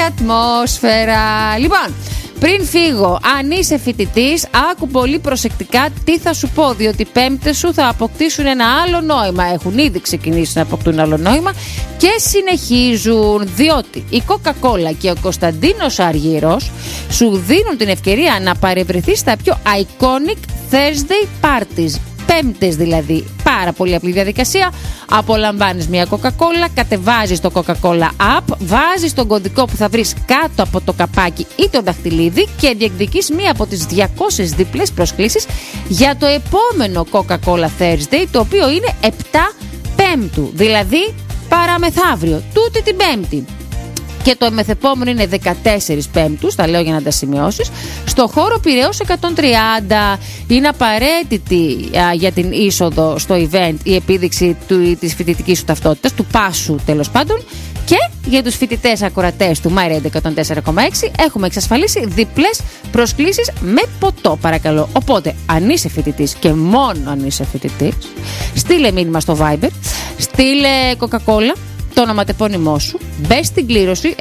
ατμόσφαιρα. Λοιπόν, πριν φύγω, αν είσαι φοιτητής, άκου πολύ προσεκτικά τι θα σου πω, διότι οι πέμπτες σου θα αποκτήσουν ένα άλλο νόημα. Έχουν ήδη ξεκινήσει να αποκτούν άλλο νόημα και συνεχίζουν, διότι η Coca-Cola και ο Κωνσταντίνος Αργύρος σου δίνουν την ευκαιρία να παρευρεθείς στα πιο iconic Thursday parties. Πέμπτες δηλαδή. Πάρα πολύ απλή διαδικασία. Απολαμβάνεις μια Coca-Cola, κατεβάζεις το Coca-Cola App, βάζεις τον κωδικό που θα βρεις κάτω από το καπάκι ή το δαχτυλίδι και διεκδικείς μία από τις 200 διπλές προσκλήσεις για το επόμενο Coca-Cola Thursday, το οποίο είναι 7 Πέμπτου, δηλαδή παραμεθαύριο, τούτη την Πέμπτη. Και το μεθεπόμενο είναι 14 Πέμπτους, τα λέω για να τα σημειώσεις, στο χώρο Πειραιώς 130. Είναι απαραίτητη για την είσοδο στο event η επίδειξη της φοιτητικής σου ταυτότητας, του πάσου τέλος πάντων. Και για τους φοιτητές ακροατές του MyRadio 104,6 έχουμε εξασφαλίσει διπλές προσκλήσεις με ποτό, παρακαλώ. Οπότε, αν είσαι φοιτητής και μόνο αν είσαι φοιτητής, στείλε μήνυμα στο Viber, στείλε Coca-Cola, το ονοματεπώνυμό σου, μπες στην κλήρωση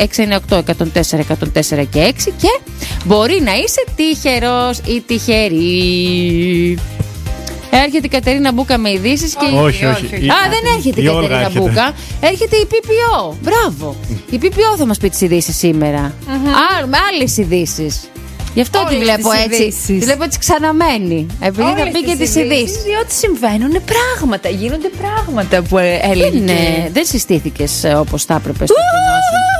698-104-104 και 6 και μπορεί να είσαι τυχερός ή τυχερή. Έρχεται η Κατερίνα Μπούκα με ειδήσεις και... Όχι. Δεν έρχεται η Κατερίνα Μπούκα. Έρχεται η PPO. Μπράβο. Η PPO θα μας πει τις ειδήσεις σήμερα. Με άλλες ειδήσεις. Γι' αυτό τη βλέπω έτσι. Τη βλέπω έτσι ξαναμένη. Επειδή θα πει και τις ειδήσεις. Διότι συμβαίνουν πράγματα. Γίνονται πράγματα που έλεγε. Δεν συστήθηκες όπως θα έπρεπε στο κοινό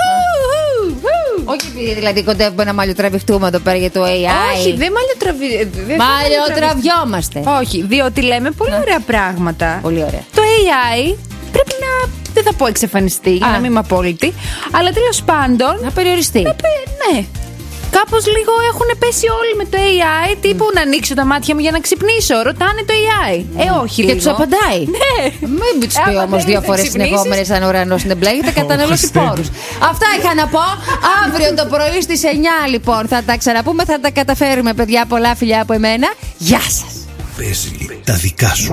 σου. Όχι επειδή δηλαδή κοντεύουμε να μαλλιοτραβηχτούμε εδώ πέρα για το AI. Όχι, δεν μαλλιοτραβιόμαστε. Όχι, διότι λέμε πολύ ωραία πράγματα. Πολύ ωραία. Το AI πρέπει να, δεν θα πω εξαφανιστεί, για να μην είμαι απόλυτη, αλλά τέλος πάντων να περιοριστεί. Ναι. Κάπως λίγο έχουν πέσει όλοι με το AI. Τύπου να ανοίξω τα μάτια μου για να ξυπνήσω. Ρωτάνε το AI. Όχι και λίγο. τους απαντάει. Ναι. Μην τους πει όμως 2 φορές συνεχόμενες σαν ουρανός δεν μπλέγεται, καταναλώσει πόρους. Αυτά είχα να πω. Αύριο το πρωί στις 9 λοιπόν θα τα ξαναπούμε, θα τα καταφέρουμε παιδιά. Πολλά φιλιά από εμένα. Γεια σας. Παίζει τα δικά σου.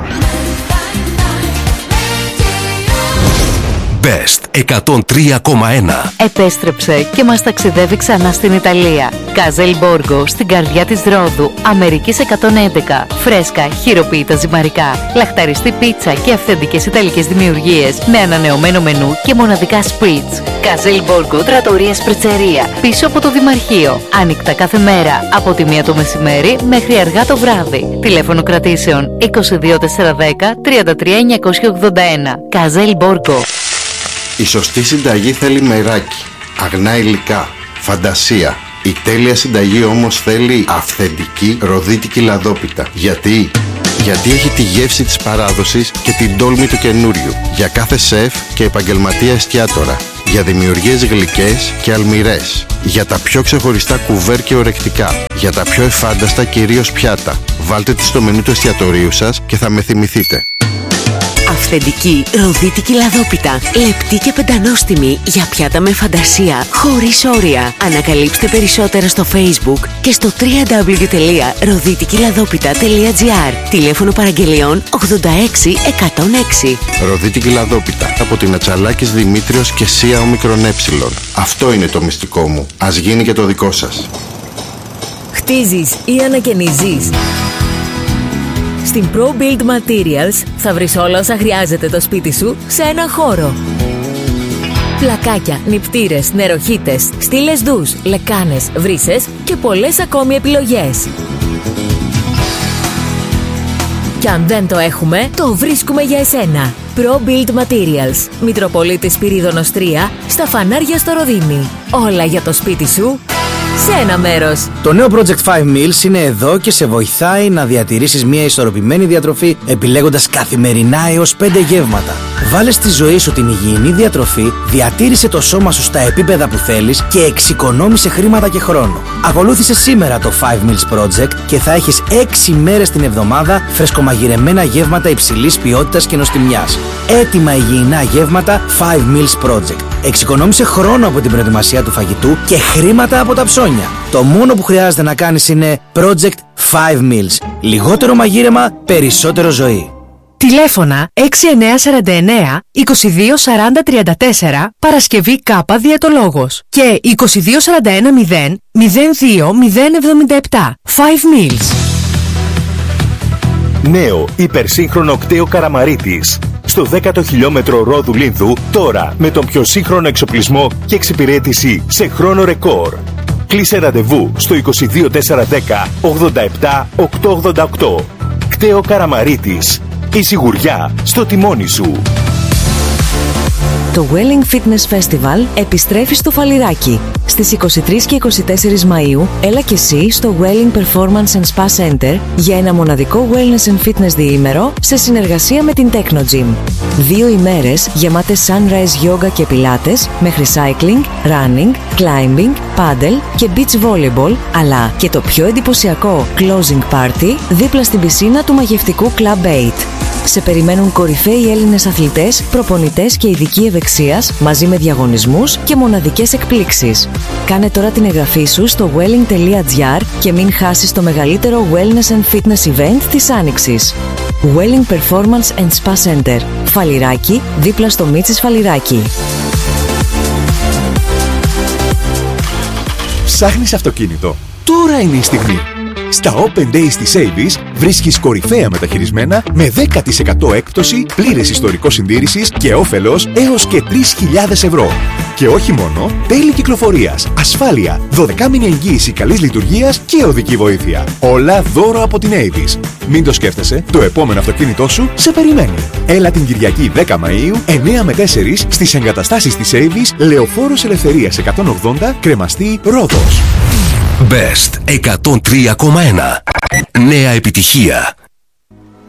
Best 103,1. Επέστρεψε και μας ταξιδεύει ξανά στην Ιταλία. Καζέλ Μπόργκο στην καρδιά της Ρόδου, Αμερικής 111. Φρέσκα, χειροποίητα ζυμαρικά, λαχταριστή πίτσα και αυθεντικές ιταλικές δημιουργίες με ανανεωμένο μενού και μοναδικά σπριτς. Καζέλ Μπόργκο, τρατορία σπριτσερία, πίσω από το Δημαρχείο. Άνοιχτα κάθε μέρα από τη 1 το μεσημέρι μέχρι αργά το βράδυ. Τηλέφωνο κρατήσεων 22410 33981. Καζέλ Μπόργκο. Η σωστή συνταγή θέλει μεράκι, αγνά υλικά, φαντασία. Η τέλεια συνταγή όμως θέλει αυθεντική ροδίτικη λαδόπιτα. Γιατί έχει τη γεύση της παράδοσης και την τόλμη του καινούριου. Για κάθε σεφ και επαγγελματία εστιατόρα. Για δημιουργίες γλυκές και αλμυρές. Για τα πιο ξεχωριστά κουβέρ και ορεκτικά. Για τα πιο εφάνταστα κυρίως πιάτα. Βάλτε τη στο μενού του εστιατορίου σας και θα με θυμηθείτε. Αυθεντική ροδίτικη λαδόπιτα. Λεπτή και πεντανόστιμη για πιάτα με φαντασία, χωρίς όρια. Ανακαλύψτε περισσότερα στο Facebook και στο www.roditikiladopita.gr. Τηλέφωνο παραγγελιών 86106. Ροδίτικη λαδόπιτα από την Ατσαλάκης Δημήτριος και Σία Ομικρον Έψιλον. Αυτό είναι το μυστικό μου. Ας γίνει και το δικό σας. Χτίζεις ή ανακαινίζεις? Στην Pro Build Materials θα βρεις όλα όσα χρειάζεται το σπίτι σου σε έναν χώρο. Πλακάκια, νηπτήρες, νεροχύτες, στήλες ντους, λεκάνες, βρύσες και πολλές ακόμη επιλογές. Και αν δεν το έχουμε, το βρίσκουμε για εσένα. Pro Build Materials, Μητροπολίτης Σπυρίδωνος 3, στα φανάρια στο Ροδίμι. Όλα για το σπίτι σου σε ένα μέρος. Το νέο Project 5 Meals είναι εδώ και σε βοηθάει να διατηρήσεις μια ισορροπημένη διατροφή επιλέγοντας καθημερινά έως 5 γεύματα. Βάλε στη ζωή σου την υγιεινή διατροφή, διατήρησε το σώμα σου στα επίπεδα που θέλεις και εξοικονόμησε χρήματα και χρόνο. Ακολούθησε σήμερα το 5 Meals Project και θα έχεις 6 μέρες την εβδομάδα φρεσκομαγειρεμένα γεύματα υψηλής ποιότητας και νοστιμιάς. Έτοιμα υγιεινά γεύματα 5 Meals Project. Εξοικονόμησε χρόνο από την προετοιμασία του φαγητού και χρήματα από τα ψώνια. Το μόνο που χρειάζεται να κάνεις είναι Project 5 Meals. Λιγότερο μαγείρεμα, περισσότερο ζωή. Τηλέφωνα 6949 2240 34, Παρασκευή Κάπα Διαιτολόγος και 2241 0 02 077. 5 Meals. Νέο υπερσύγχρονο κτέο Καραμαρίτης. Στο 10ο χιλιόμετρο Ρόδου Λίνδου, τώρα με τον πιο σύγχρονο εξοπλισμό και εξυπηρέτηση σε χρόνο ρεκόρ. Κλείσε ραντεβού στο 22410 87 888. Κτέο Καραμαρίτης. Η σιγουριά στο τιμόνι σου. Το Welling Fitness Festival επιστρέφει στο Φαλιράκι. Στις 23 και 24 Μαΐου, έλα και εσύ στο Welling Performance and Spa Center για ένα μοναδικό Wellness and Fitness διήμερο σε συνεργασία με την Techno Gym. 2 ημέρες γεμάτες sunrise yoga και πιλάτες, μέχρι cycling, running, climbing, paddle και beach volleyball, αλλά και το πιο εντυπωσιακό closing party δίπλα στην πισίνα του μαγευτικού Club 8. Σε περιμένουν κορυφαίοι Έλληνες αθλητές, προπονητές και ειδικοί ευεξίας μαζί με διαγωνισμούς και μοναδικές εκπλήξεις. Κάνε τώρα την εγγραφή σου στο welling.gr και μην χάσεις το μεγαλύτερο wellness and fitness event της Άνοιξης. Welling Performance and Spa Center. Φαλιράκι, δίπλα στο Μίτσις Φαλιράκι. Ψάχνεις αυτοκίνητο? Τώρα είναι η στιγμή. Στα Open Days της Avis βρίσκεις κορυφαία μεταχειρισμένα με 10% έκπτωση, πλήρες ιστορικό συντήρησης και όφελος έως και 3.000 ευρώ. Και όχι μόνο, τέλη κυκλοφορίας, ασφάλεια, 12μηνη εγγύηση καλής λειτουργίας και οδική βοήθεια. Όλα δώρο από την Avis. Μην το σκέφτεσαι, το επόμενο αυτοκίνητό σου σε περιμένει. Έλα την Κυριακή 10 Μαΐου, 9 με 4 στις εγκαταστάσεις της Avis, Λεωφόρος Ελευθερίας 180, Κρεμαστή, Ρόδος. Best 103,1. Νέα επιτυχία.